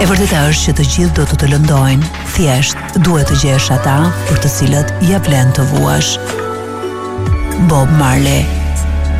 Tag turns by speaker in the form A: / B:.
A: E vërteta është që të gjithë do të lëndojnë, thjesht duhet të gjesh ata për të cilët ja vlen të vuash. Bob Marley.